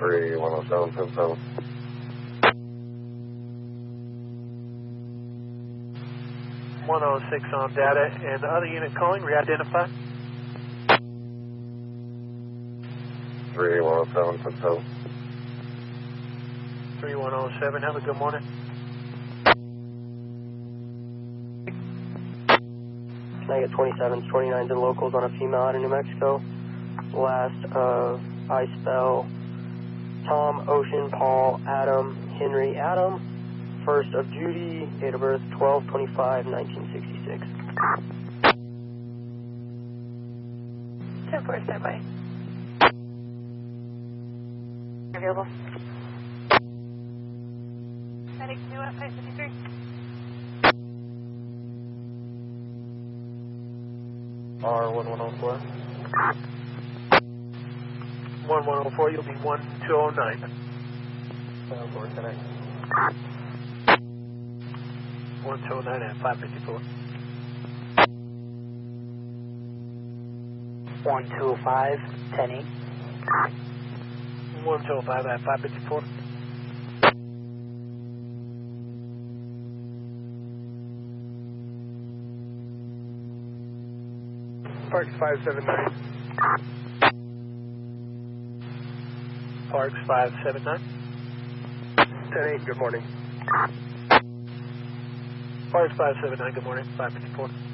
3107. 106 on data, and the other unit calling, re-identify. 3107. 3107, have a good morning. Can I get 27s, 29s, and locals on a female out of New Mexico? Last of I spell Tom, Ocean, Paul, Adam, Henry, Adam. First of Judy, date of birth 12/25/1966. 10-4, standby. Available. Medic 2 at 553. R1104. 1104, you'll be 1209. 1209 at 554. 1205, 10-8. 1205 at 554. Parks 579. Parks 579. 10-8, good morning. Parks 579, good morning, 554.